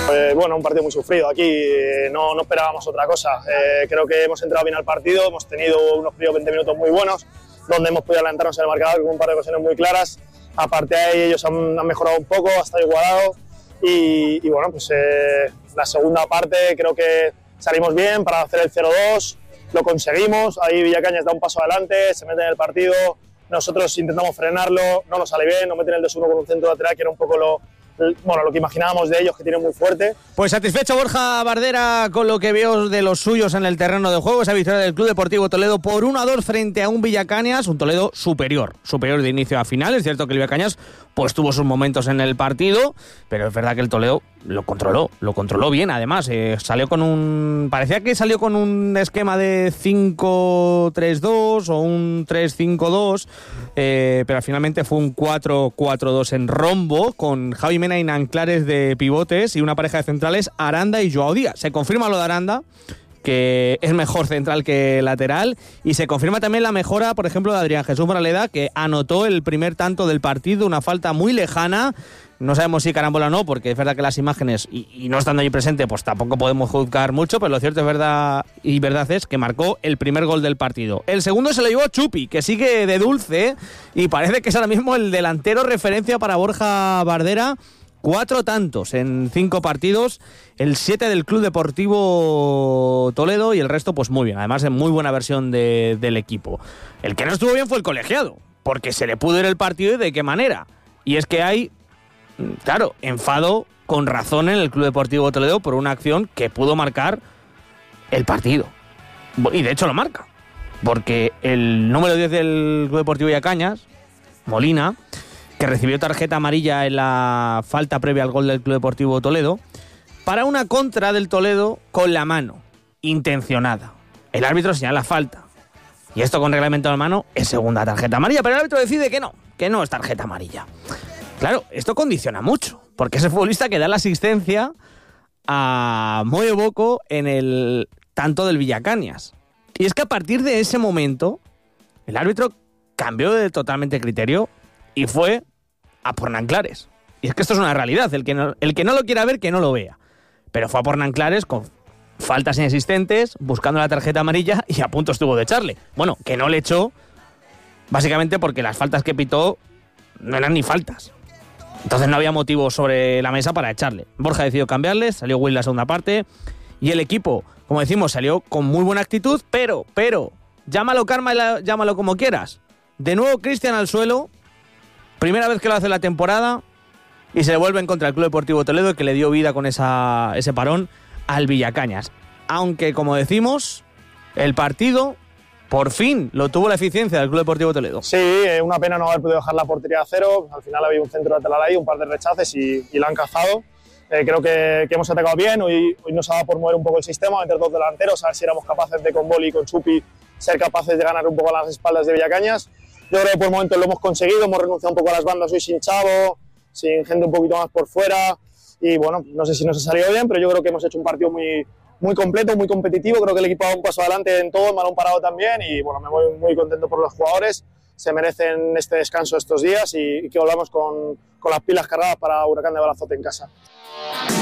Bueno, un partido muy sufrido. Aquí no esperábamos otra cosa. Creo que hemos entrado bien al partido, hemos tenido unos primeros 20 minutos muy buenos, donde hemos podido adelantarnos en el marcador con un par de ocasiones muy claras. Aparte de ahí ellos han mejorado un poco, ha estado igualado y bueno, pues la segunda parte creo que salimos bien para hacer el 0-2, lo conseguimos, ahí Villacañas da un paso adelante, se mete en el partido, nosotros intentamos frenarlo, no nos sale bien, nos meten el 2-1 con un centro lateral que era un poco lo que imaginábamos de ellos, que tienen muy fuerte. Pues satisfecho Borja Bardera con lo que veo de los suyos en el terreno de juego, esa victoria del Club Deportivo Toledo por 1-2 frente a un Villacañas, un Toledo superior de inicio a final. Es cierto que el Villacañas pues tuvo sus momentos en el partido, pero es verdad que el Toledo lo controló bien. Además, parecía que salió con un esquema de 5-3-2 o un 3-5-2, pero finalmente fue un 4-4-2 en rombo, con Javi Mena y Nanclares de pivotes y una pareja de centrales, Aranda y Joao Díaz. Se confirma lo de Aranda, que es mejor central que lateral, y se confirma también la mejora, por ejemplo, de Adrián Jesús Moraleda, que anotó el primer tanto del partido, una falta muy lejana. No sabemos si carambola o no, porque es verdad que las imágenes, y no estando allí presente, pues tampoco podemos juzgar mucho, pero lo cierto es verdad es que marcó el primer gol del partido. El segundo se lo llevó Chupi, que sigue de dulce, y parece que es ahora mismo el delantero referencia para Borja Bardera. 4 tantos en 5 partidos, el 7 del Club Deportivo Toledo y el resto pues muy bien, además en muy buena versión del equipo. El que no estuvo bien fue el colegiado, porque se le pudo ir el partido y de qué manera. Y es que hay, claro, enfado con razón en el Club Deportivo Toledo por una acción que pudo marcar el partido. Y de hecho lo marca, porque el número 10 del Club Deportivo Villacañas, Molina, que recibió tarjeta amarilla en la falta previa al gol del Club Deportivo Toledo, para una contra del Toledo con la mano, intencionada. El árbitro señala falta. Y esto con reglamento en la mano es segunda tarjeta amarilla, pero el árbitro decide que no es tarjeta amarilla. Claro, esto condiciona mucho, porque es el futbolista que da la asistencia a Moe Boco en el tanto del Villacañas. Y es que a partir de ese momento, el árbitro cambió totalmente criterio y fue a por Nanclares. Y es que esto es una realidad, el que no lo quiera ver, que no lo vea. Pero fue a por Nanclares con faltas inexistentes, buscando la tarjeta amarilla, y a punto estuvo de echarle. Bueno, que no le echó, básicamente porque las faltas que pitó no eran ni faltas. Entonces no había motivo sobre la mesa para echarle. Borja decidió cambiarle, salió Will la segunda parte, y el equipo, como decimos, salió con muy buena actitud, pero, llámalo karma, llámalo como quieras. De nuevo Cristian al suelo, primera vez que lo hace la temporada, y se devuelve en contra del Club Deportivo Toledo, que le dio vida con ese parón al Villacañas. Aunque, como decimos, el partido por fin lo tuvo la eficiencia del Club Deportivo Toledo. Sí, una pena no haber podido dejar la portería a cero. Al final había un centro lateral ahí, un par de rechaces y la han cazado. Creo que hemos atacado bien. Hoy nos ha dado por mover un poco el sistema, meter 2 delanteros, a ver si éramos capaces de, con Boli y con Chupi, ser capaces de ganar un poco a las espaldas de Villacañas. Yo creo que por el momento lo hemos conseguido, hemos renunciado un poco a las bandas hoy sin Chavo, sin gente un poquito más por fuera, y bueno, no sé si nos ha salido bien, pero yo creo que hemos hecho un partido muy completo, muy competitivo. Creo que el equipo ha dado un paso adelante en todo, balón parado también, y bueno, me voy muy contento por los jugadores. Se merecen este descanso estos días y que volvamos con las pilas cargadas para Huracán de Balazote en casa.